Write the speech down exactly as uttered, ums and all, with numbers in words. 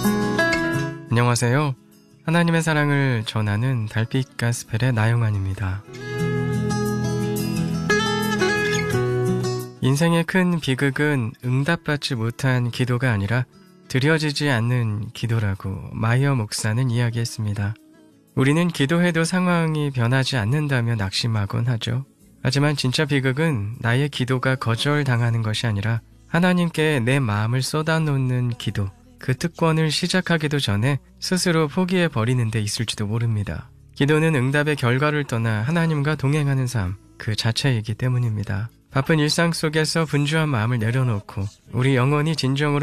안녕하세요. 하나님의 사랑을 전하는 달빛 가스펠의 나영환입니다. 인생의 큰 비극은 응답받지 못한 기도가 아니라 드려지지 않는 기도라고 마이어 목사는 이야기했습니다. 우리는 기도해도 상황이 변하지 않는다며 낙심하곤 하죠. 하지만 진짜 비극은 나의 기도가 거절당하는 것이 아니라 하나님께 내 마음을 쏟아놓는 기도, 그 특권을 시작하기도 전에 스스로 포기해버리는 데 있을지도 모릅니다. 기도는 응답의 결과를 떠나 하나님과 동행하는 삶, 그 자체이기 때문입니다. 바쁜 일상 속에서 분주한 마음을 내려놓고 우리 영혼이 진정으로